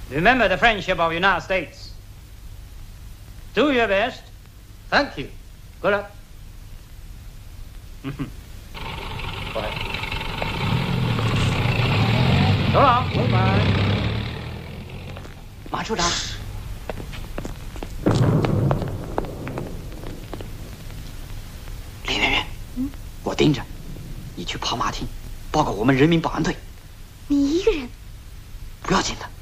Remember the friendship of the United States. Do your best. Thank you. Good luck. 过来。走了，拜拜。 马处长。林媛媛，我盯着，你去跑马厅，报告我们人民保安队。 你一个人？ 不要紧的。